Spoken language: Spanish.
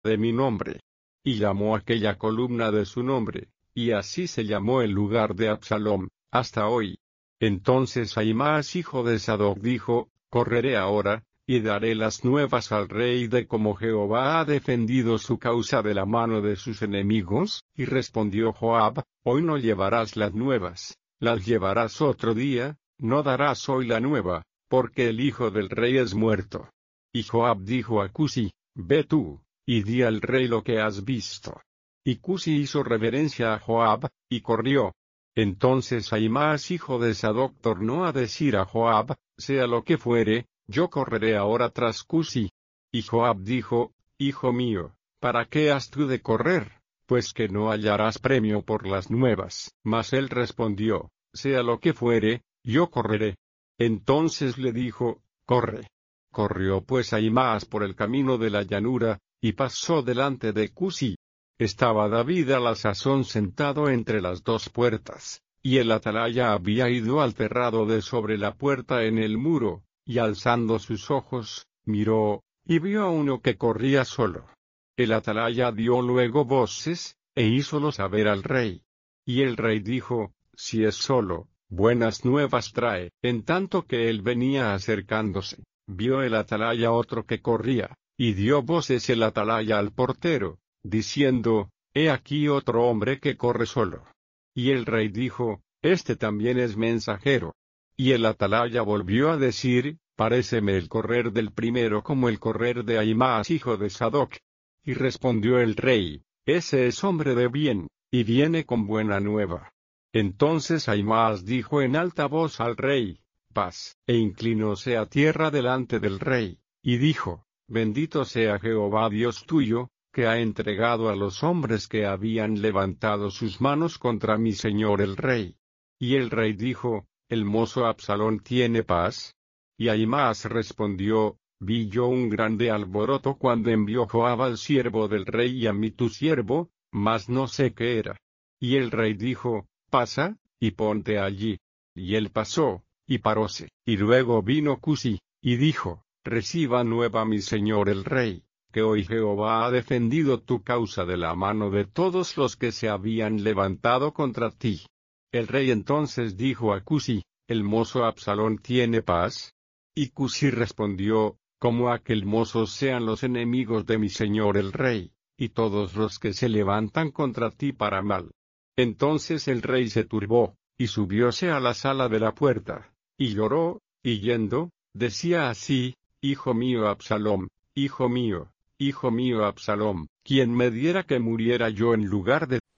de mi nombre. Y llamó aquella columna de su nombre, y así se llamó el lugar de Absalom, hasta hoy. Entonces Ahimaas hijo de Sadoc dijo, correré ahora, y daré las nuevas al rey de cómo Jehová ha defendido su causa de la mano de sus enemigos. Y respondió Joab, hoy no llevarás las nuevas, las llevarás otro día, no darás hoy la nueva, porque el hijo del rey es muerto. Y Joab dijo a Cusi, ve tú, y di al rey lo que has visto. Y Cusi hizo reverencia a Joab, y corrió. Entonces Ahimaas hijo de Sadoc tornó a decir a Joab, sea lo que fuere, yo correré ahora tras Cusi. Y Joab dijo, hijo mío, ¿para qué has tú de correr? Pues que no hallarás premio por las nuevas. Mas él respondió, sea lo que fuere, yo correré. Entonces le dijo, corre. Corrió pues Ahimaas por el camino de la llanura, y pasó delante de Cusi. Estaba David a la sazón sentado entre las dos puertas, y el atalaya había ido al terrado de sobre la puerta en el muro, y alzando sus ojos, miró, y vio a uno que corría solo. El atalaya dio luego voces, e hízolo saber al rey. Y el rey dijo, si es solo, buenas nuevas trae. En tanto que él venía acercándose, vio el atalaya otro que corría, y dio voces el atalaya al portero, diciendo, he aquí otro hombre que corre solo. Y el rey dijo, este también es mensajero. Y el atalaya volvió a decir, paréceme el correr del primero como el correr de Ahimaas hijo de Sadoc. Y respondió el rey, ese es hombre de bien, y viene con buena nueva. Entonces Ahimaas dijo en alta voz al rey, paz, e inclinóse a tierra delante del rey, y dijo, bendito sea Jehová Dios tuyo, que ha entregado a los hombres que habían levantado sus manos contra mi señor el rey. Y el rey dijo, ¿el mozo Absalón tiene paz? Y Ahimaas respondió, vi yo un grande alboroto cuando envió Joab al siervo del rey y a mí tu siervo, mas no sé qué era. Y el rey dijo, pasa, y ponte allí. Y él pasó, y paróse. Y luego vino Cusi, y dijo, reciba nueva mi señor el rey, que hoy Jehová ha defendido tu causa de la mano de todos los que se habían levantado contra ti. El rey entonces dijo a Cusi, ¿el mozo Absalón tiene paz? Y Cusi respondió, como aquel mozo sean los enemigos de mi señor el rey, y todos los que se levantan contra ti para mal. Entonces el rey se turbó, y subióse a la sala de la puerta, y lloró, y yendo, decía así, hijo mío Absalom, hijo mío Absalom, quien me diera que muriera yo en lugar de